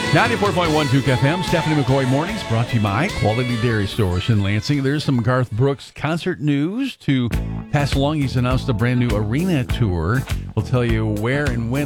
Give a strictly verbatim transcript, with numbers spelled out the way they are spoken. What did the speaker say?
ninety-four point one Duke F M, Stephanie McCoy Mornings, brought to you by Quality Dairy Stores in Lansing. There's some Garth Brooks concert news to pass along. He's announced a brand new arena tour. We'll tell you where and when